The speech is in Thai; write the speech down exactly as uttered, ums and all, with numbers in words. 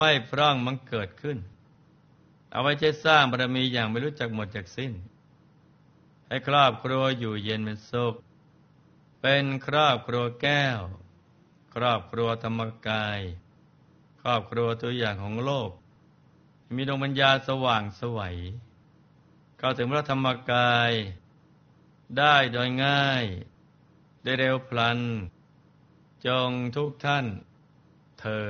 ไม่พร่องมันเกิดขึ้นเอาไว้ใช้สร้างบารมีอย่างไม่รู้จักหมดจากสิ้นให้ครอบครัวอยู่เย็นเป็นสุขเป็นครอบครัวแก้วครอบครัวธรรมกายครอบครัวตัวอย่างของโลกมีดวงปัญญาสว่างไสวเข้าถึงพระธรรมกายได้โดยง่ายได้เร็วพลันจงทุกท่านเธอ